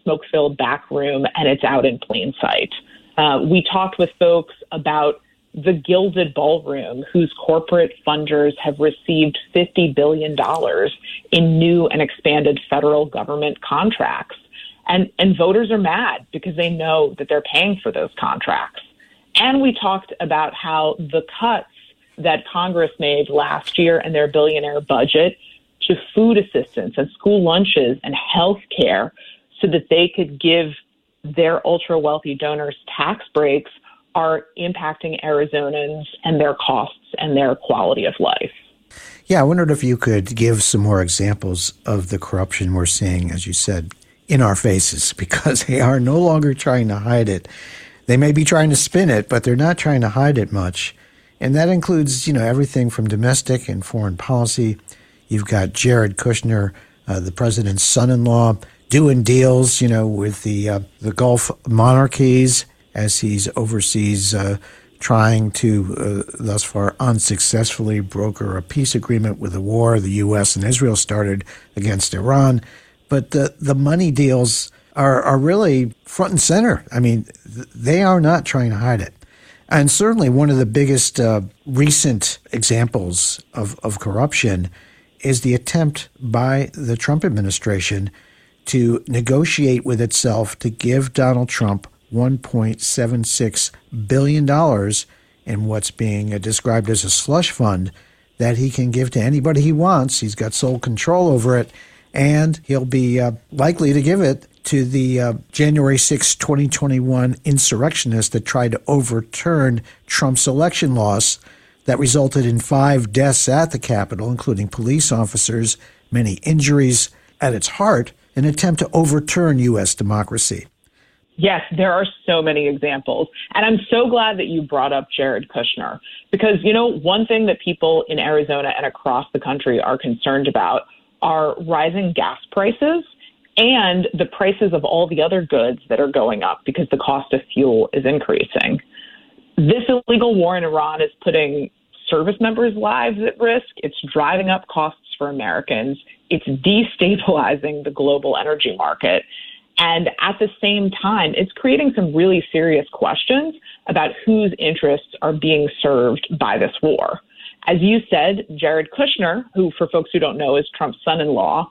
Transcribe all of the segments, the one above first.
smoke-filled back room, and it's out in plain sight. We talked with folks about the Gilded Ballroom, whose corporate funders have received $50 billion in new and expanded federal government contracts. And voters are mad because they know that they're paying for those contracts. And we talked about how the cuts that Congress made last year in their billionaire budget to food assistance and school lunches and health care so that they could give their ultra-wealthy donors tax breaks are impacting Arizonans and their costs and their quality of life. Yeah, I wondered if you could give some more examples of the corruption we're seeing, as you said, in our faces, because they are no longer trying to hide it. They may be trying to spin it, but they're not trying to hide it much. And that includes, everything from domestic and foreign policy. You've got Jared Kushner, the president's son-in-law, doing deals, with the Gulf monarchies as he's overseas trying to, thus far unsuccessfully, broker a peace agreement with the war the U.S. and Israel started against Iran. But the money deals are really front and center. I mean, they are not trying to hide it. And certainly one of the biggest recent examples of corruption is the attempt by the Trump administration to negotiate with itself to give Donald Trump $1.76 billion in what's being described as a slush fund that he can give to anybody he wants. He's got sole control over it, and he'll be likely to give it to the January 6, 2021 insurrectionists that tried to overturn Trump's election loss that resulted in 5 deaths at the Capitol, including police officers, many injuries. At its heart, an attempt to overturn U.S. democracy. Yes, there are so many examples. And I'm so glad that you brought up Jared Kushner, because, one thing that people in Arizona and across the country are concerned about are rising gas prices and the prices of all the other goods that are going up because the cost of fuel is increasing. This illegal war in Iran is putting service members' lives at risk. It's driving up costs for Americans. It's destabilizing the global energy market. And at the same time, it's creating some really serious questions about whose interests are being served by this war. As you said, Jared Kushner, who for folks who don't know is Trump's son-in-law,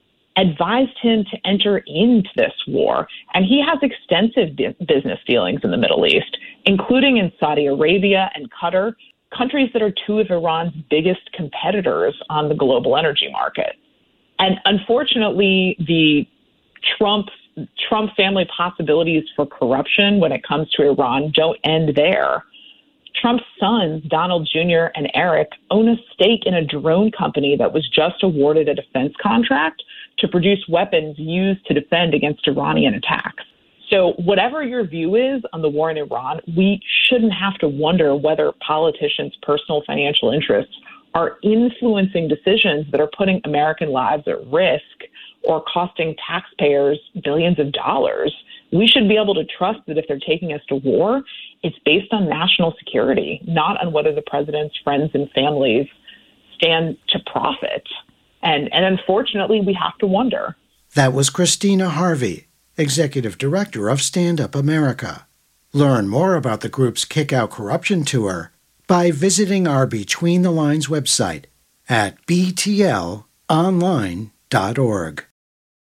advised him to enter into this war. And he has extensive business dealings in the Middle East, including in Saudi Arabia and Qatar, countries that are 2 of Iran's biggest competitors on the global energy market. And unfortunately, the Trump family possibilities for corruption when it comes to Iran don't end there. Trump's sons, Donald Jr. and Eric, own a stake in a drone company that was just awarded a defense contract to produce weapons used to defend against Iranian attacks. So whatever your view is on the war in Iran, we shouldn't have to wonder whether politicians' personal financial interests are influencing decisions that are putting American lives at risk or costing taxpayers billions of dollars. We should be able to trust that if they're taking us to war, it's based on national security, not on whether the president's friends and families stand to profit. And unfortunately, we have to wonder. That was Christina Harvey, Executive Director of Stand Up America. Learn more about the group's Kick Out Corruption Tour by visiting our Between the Lines website at btlonline.org.